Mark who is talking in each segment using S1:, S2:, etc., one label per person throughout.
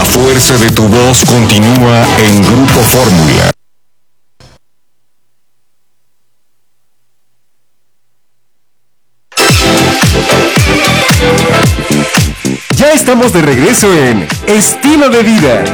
S1: La fuerza de tu voz continúa en Grupo Fórmula. Ya estamos de regreso en Estilo de Vida.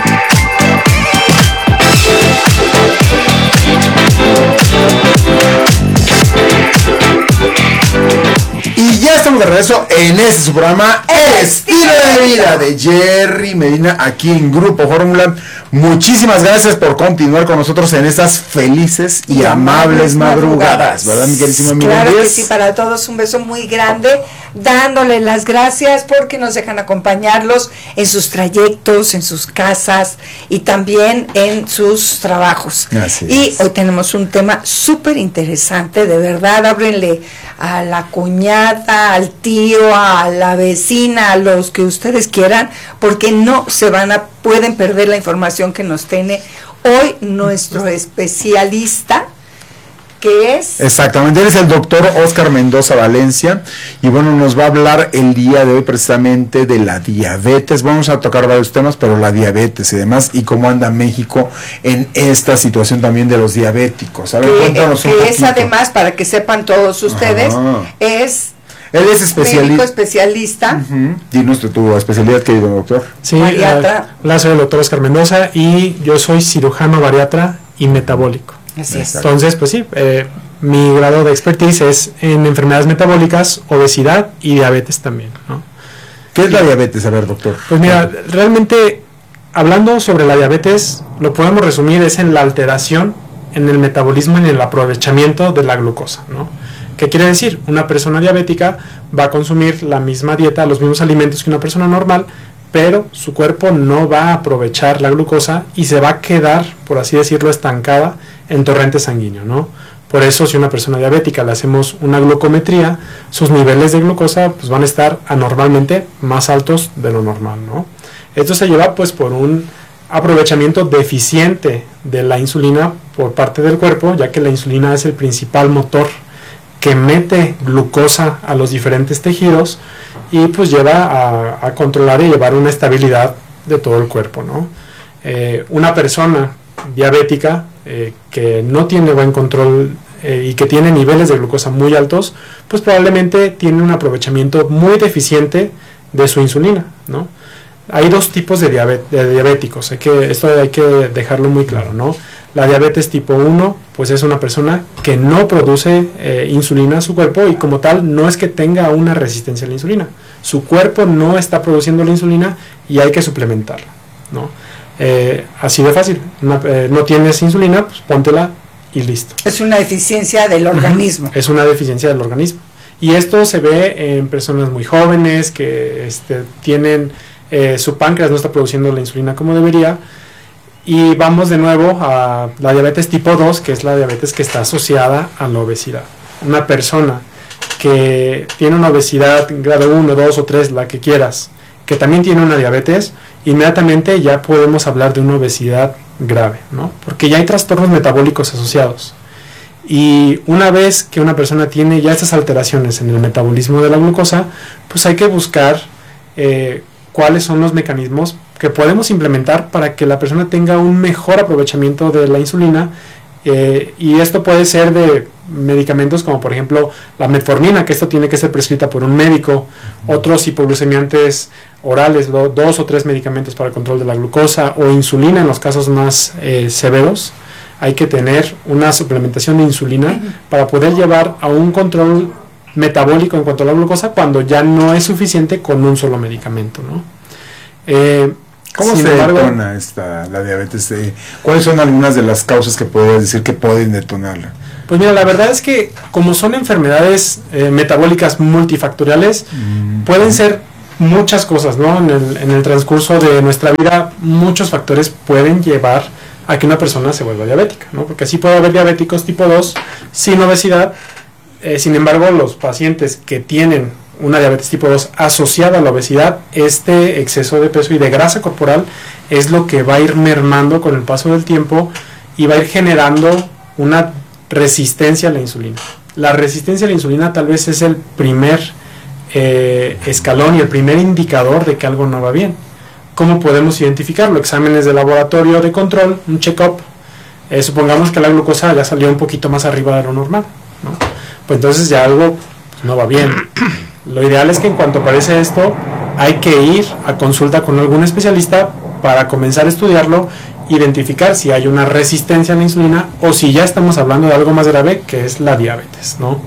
S2: Y ya estamos de regreso en este su programa Estilo de Vida de Jerry Medina aquí en Grupo Fórmula. Muchísimas gracias por continuar con nosotros en estas felices y amables madrugadas, ¿verdad, mi queridísima amiga?
S3: Claro que sí, para todos un beso muy grande, dándole las gracias porque nos dejan acompañarlos en sus trayectos, en sus casas y también en sus trabajos. Y hoy tenemos un tema súper interesante, de verdad, ábrenle a la cuñada, al tío, a la vecina, a los que ustedes quieran, porque no se pueden perder la información que nos tiene hoy nuestro especialista, que es...
S2: Exactamente, él es el doctor Óscar Mendoza Valencia, y bueno, nos va a hablar el día de hoy precisamente de la diabetes. Vamos a tocar varios temas, pero la diabetes y demás, y cómo anda México en esta situación también de los diabéticos. A ver, cuéntanos un poquito.
S3: Que es además, para que sepan todos ustedes,
S2: él es
S3: médico especialista.
S2: Dinos tu especialidad, querido doctor.
S4: Sí, soy el doctor Óscar Mendoza y yo soy cirujano bariatra y metabólico.
S3: Así es.
S4: Entonces, pues sí, mi grado de expertise es en enfermedades metabólicas, obesidad y diabetes también, ¿no?
S2: ¿Qué es la diabetes? A ver, doctor.
S4: Pues mira, realmente, hablando sobre la diabetes, lo podemos resumir es en la alteración en el metabolismo y en el aprovechamiento de la glucosa, ¿no? ¿Qué quiere decir? Una persona diabética va a consumir la misma dieta, los mismos alimentos que una persona normal, pero su cuerpo no va a aprovechar la glucosa y se va a quedar, por así decirlo, estancada en torrente sanguíneo, ¿no? Por eso, si a una persona diabética le hacemos una glucometría, sus niveles de glucosa pues, van a estar anormalmente más altos de lo normal, ¿no? Esto se lleva pues por un aprovechamiento deficiente de la insulina por parte del cuerpo, ya que la insulina es el principal motor que mete glucosa a los diferentes tejidos y pues lleva a controlar y llevar una estabilidad de todo el cuerpo, ¿no? Una persona diabética que no tiene buen control y que tiene niveles de glucosa muy altos, pues probablemente tiene un aprovechamiento muy deficiente de su insulina, ¿no? Hay dos tipos de diabéticos, esto hay que dejarlo muy claro, ¿no? La diabetes tipo 1, pues es una persona que no produce insulina a su cuerpo y como tal no es que tenga una resistencia a la insulina. Su cuerpo no está produciendo la insulina y hay que suplementarla, ¿no? Así de fácil, no tienes insulina, pues póntela y listo.
S3: Es una deficiencia del organismo.
S4: Es una deficiencia del organismo. Y esto se ve en personas muy jóvenes que tienen, su páncreas no está produciendo la insulina como debería. Y vamos de nuevo a la diabetes tipo 2, que es la diabetes que está asociada a la obesidad. Una persona que tiene una obesidad grado 1, 2 o 3, la que quieras, que también tiene una diabetes, inmediatamente ya podemos hablar de una obesidad grave, ¿no? Porque ya hay trastornos metabólicos asociados. Y una vez que una persona tiene ya estas alteraciones en el metabolismo de la glucosa, pues hay que buscar cuáles son los mecanismos que podemos implementar para que la persona tenga un mejor aprovechamiento de la insulina, y esto puede ser de medicamentos como por ejemplo la metformina, que esto tiene que ser prescrita por un médico, otros hipoglucemiantes orales, 2 o 3 medicamentos para el control de la glucosa, o insulina en los casos más severos. Hay que tener una suplementación de insulina para poder llevar a un control metabólico en cuanto a la glucosa cuando ya no es suficiente con un solo medicamento, ¿no?
S2: ¿Cómo se detona la diabetes? ¿Cuáles son algunas de las causas que podrías decir que pueden detonarla?
S4: Pues mira, la verdad es que como son enfermedades metabólicas multifactoriales, pueden ser muchas cosas, ¿no? En el transcurso de nuestra vida, muchos factores pueden llevar a que una persona se vuelva diabética, ¿no? Porque así puede haber diabéticos tipo 2 sin obesidad. Sin embargo, los pacientes que tienen una diabetes tipo 2 asociada a la obesidad, este exceso de peso y de grasa corporal es lo que va a ir mermando con el paso del tiempo y va a ir generando una resistencia a la insulina. La resistencia a la insulina tal vez es el primer escalón y el primer indicador de que algo no va bien. ¿cómo podemos identificarlo? Exámenes de laboratorio de control, un check-up. Supongamos que la glucosa ya salió un poquito más arriba de lo normal, ¿no? Pues entonces ya algo pues, no va bien. Lo ideal es que en cuanto aparece esto, hay que ir a consulta con algún especialista para comenzar a estudiarlo, identificar si hay una resistencia a la insulina o si ya estamos hablando de algo más grave, que es la diabetes, ¿no?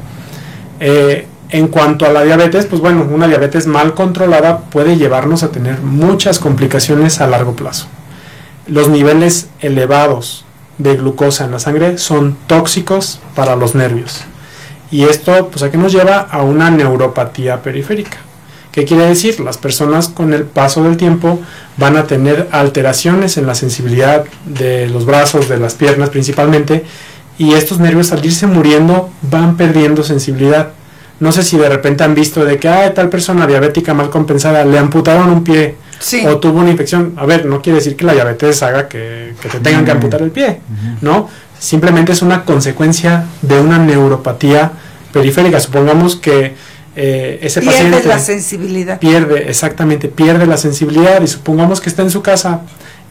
S4: En cuanto a la diabetes, pues bueno, una diabetes mal controlada puede llevarnos a tener muchas complicaciones a largo plazo. Los niveles elevados de glucosa en la sangre son tóxicos para los nervios. Y esto, pues, ¿a qué nos lleva? A una neuropatía periférica. ¿Qué quiere decir? Las personas con el paso del tiempo van a tener alteraciones en la sensibilidad de los brazos, de las piernas principalmente, y estos nervios al irse muriendo van perdiendo sensibilidad. No sé si de repente han visto de que tal persona diabética mal compensada le amputaron un pie, sí, o tuvo una infección. A ver, no quiere decir que la diabetes haga que te tengan que amputar el pie, ¿no? Simplemente es una consecuencia de una neuropatía periférica. Supongamos que ese paciente
S3: pierde la sensibilidad.
S4: Pierde la sensibilidad, y supongamos que está en su casa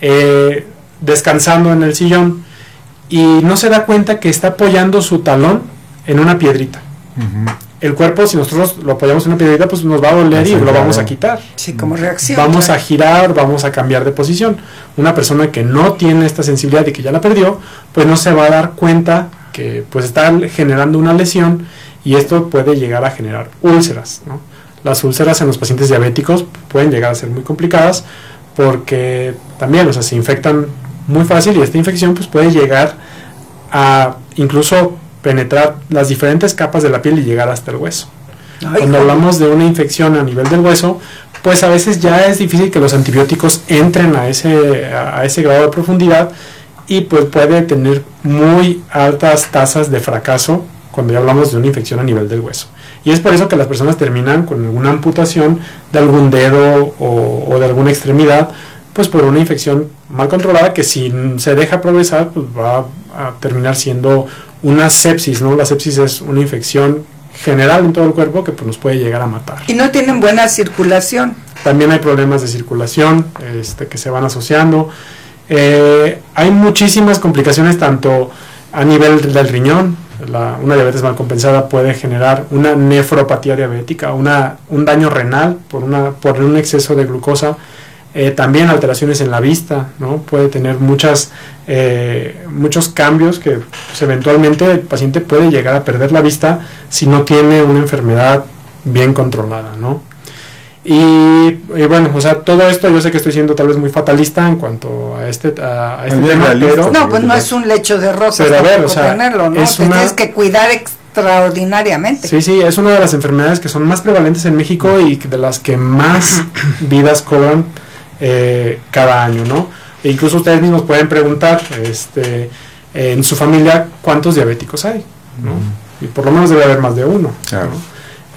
S4: descansando en el sillón y no se da cuenta que está apoyando su talón en una piedrita. El cuerpo, si nosotros lo apoyamos en una piedrita, pues nos va a doler y lo vamos a quitar.
S3: Sí, como reacción.
S4: Vamos a girar, vamos a cambiar de posición. Una persona que no tiene esta sensibilidad y que ya la perdió, pues no se va a dar cuenta que pues está generando una lesión, y esto puede llegar a generar úlceras, ¿no? Las úlceras en los pacientes diabéticos pueden llegar a ser muy complicadas porque también, o sea, se infectan muy fácil, y esta infección pues puede llegar a incluso penetrar las diferentes capas de la piel y llegar hasta el hueso. Cuando hablamos de una infección a nivel del hueso, pues a veces ya es difícil que los antibióticos entren a ese grado de profundidad, y pues puede tener muy altas tasas de fracaso cuando ya hablamos de una infección a nivel del hueso. Y es por eso que las personas terminan con alguna amputación de algún dedo o de alguna extremidad, pues por una infección mal controlada, que si se deja progresar, pues va a terminar siendo una sepsis, ¿no? La sepsis es una infección general en todo el cuerpo que pues nos puede llegar a matar.
S3: Y no tienen buena circulación.
S4: También hay problemas de circulación que se van asociando. Hay muchísimas complicaciones, tanto a nivel del riñón. Una diabetes mal compensada puede generar una nefropatía diabética, un daño renal por un exceso de glucosa. También alteraciones en la vista, ¿no? Puede tener muchos cambios que pues, eventualmente el paciente puede llegar a perder la vista si no tiene una enfermedad bien controlada, ¿no? Y bueno, o sea, todo esto yo sé que estoy siendo tal vez muy fatalista en cuanto a este tema, pero
S3: no, pues no es un lecho de rosas,
S4: pero a ver, o sea,
S3: tenerlo, ¿no? Tienes que cuidar extraordinariamente.
S4: Sí, es una de las enfermedades que son más prevalentes en México y de las que más vidas cobran cada año, ¿no? E incluso ustedes mismos pueden preguntar en su familia cuántos diabéticos hay, ¿no? Y por lo menos debe haber más de uno, claro, ¿no?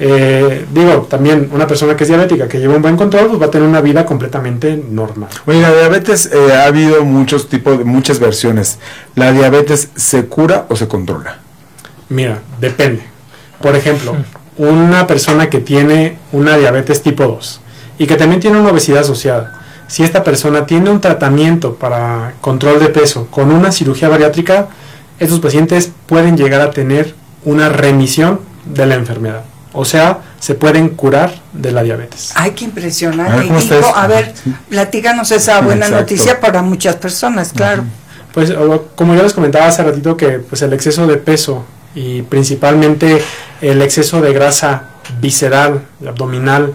S4: También una persona que es diabética, que lleva un buen control, pues va a tener una vida completamente normal.
S2: Oye, la diabetes, ha habido muchas versiones. ¿La diabetes se cura o se controla?
S4: Mira, depende. Por ejemplo, una persona que tiene una diabetes tipo 2 y que también tiene una obesidad asociada, si esta persona tiene un tratamiento para control de peso con una cirugía bariátrica, estos pacientes pueden llegar a tener una remisión de la enfermedad. O sea, se pueden curar de la diabetes.
S3: Ay, qué impresionante. A ver, platícanos esa buena noticia para muchas personas, claro.
S4: Pues como yo les comentaba hace ratito, que pues el exceso de peso y principalmente el exceso de grasa visceral, abdominal,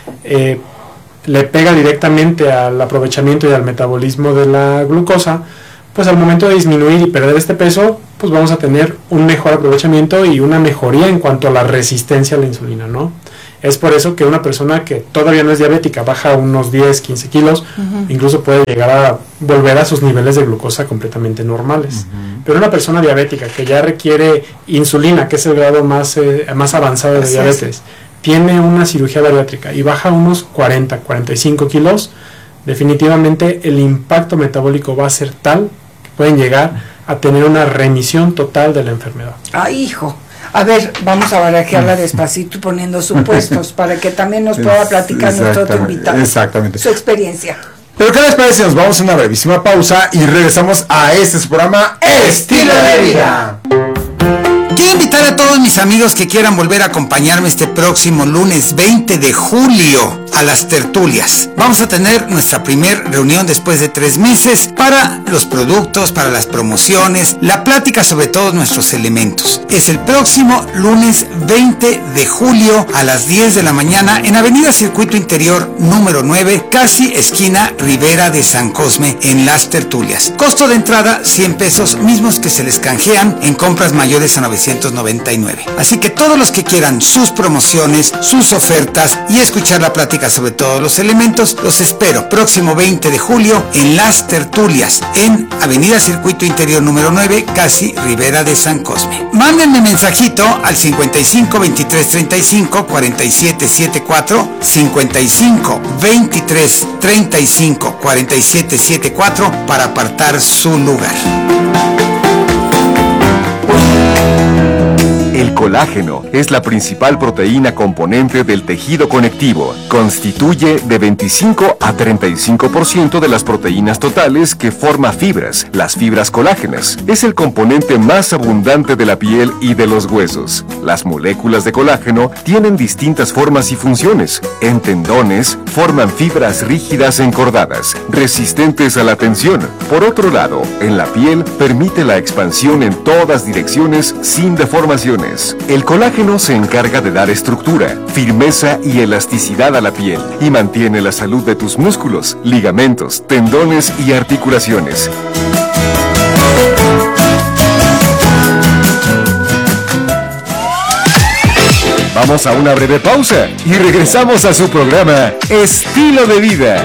S4: le pega directamente al aprovechamiento y al metabolismo de la glucosa, pues al momento de disminuir y perder este peso, pues vamos a tener un mejor aprovechamiento y una mejoría en cuanto a la resistencia a la insulina, ¿no? Es por eso que una persona que todavía no es diabética, baja unos 10, 15 kilos, incluso puede llegar a volver a sus niveles de glucosa completamente normales. Pero una persona diabética que ya requiere insulina, que es el grado más avanzado de diabetes, tiene una cirugía bariátrica y baja unos 40, 45 kilos, definitivamente el impacto metabólico va a ser tal que pueden llegar a tener una remisión total de la enfermedad.
S3: ¡Ay, hijo! A ver, vamos a barajearla despacito y poniendo supuestos para que también nos pueda platicar nuestro invitado.
S2: Exactamente.
S3: Su experiencia.
S2: Pero ¿qué les parece? Nos vamos a una brevísima pausa y regresamos a este su programa Estilo de Vida.
S5: Quiero invitar a todos mis amigos que quieran volver a acompañarme este próximo lunes 20 de julio a las tertulias. Vamos a tener nuestra primera reunión después de 3 meses para los productos, para las promociones, la plática sobre todos nuestros elementos. Es el próximo lunes 20 de julio a las 10 de la mañana en Avenida Circuito Interior número 9, casi esquina Ribera de San Cosme, en las tertulias. Costo de entrada 100 pesos, mismos que se les canjean en compras mayores a 999. Así que todos los que quieran sus promociones, sus ofertas y escuchar la plática sobre todos los elementos, los espero próximo 20 de julio en las tertulias en Avenida Circuito Interior número 9, casi Ribera de San Cosme. Mándenme mensajito al 55 23 35 47 74, 55 23 35 47 74 para apartar su lugar.
S1: El colágeno es la principal proteína componente del tejido conectivo. Constituye de 25 a 35% de las proteínas totales que forma fibras, las fibras colágenas. Es el componente más abundante de la piel y de los huesos. Las moléculas de colágeno tienen distintas formas y funciones. En tendones, forman fibras rígidas encordadas, resistentes a la tensión. Por otro lado, en la piel, permite la expansión en todas direcciones sin deformaciones. El colágeno se encarga de dar estructura, firmeza y elasticidad a la piel y mantiene la salud de tus músculos, ligamentos, tendones y articulaciones. Vamos a una breve pausa y regresamos a su programa Estilo de Vida.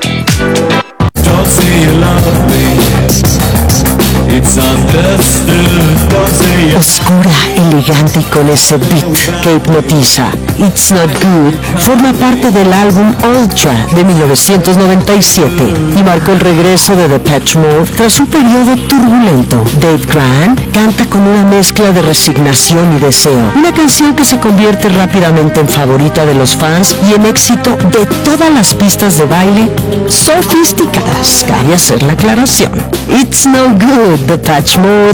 S6: Oscura, elegante y con ese beat que hipnotiza, It's Not Good forma parte del álbum Ultra de 1997 y marcó el regreso de Depeche Mode tras un periodo turbulento. Dave Grant canta con una mezcla de resignación y deseo, una canción que se convierte rápidamente en favorita de los fans y en éxito de todas las pistas de baile sofisticadas. Cabe hacer la aclaración. It's No Good, Depeche Mode.